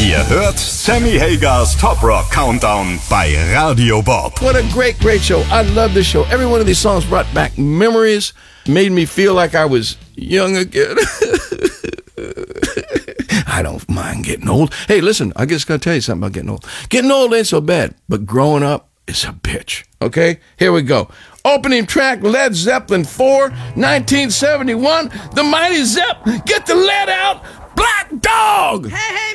Ihr hört Sammy Hagars Top Rock Countdown bei Radio Bob. What a great, great show. I love this show. Every one of these songs brought back memories, made me feel like I was young again. I don't mind getting old. Hey, listen, I just got to tell you something about getting old. Getting old ain't so bad, but growing up is a bitch. Okay? Here we go. Opening track, Led Zeppelin 4, 1971. The Mighty Zepp, get the lead out. Black Dog! Hey, hey.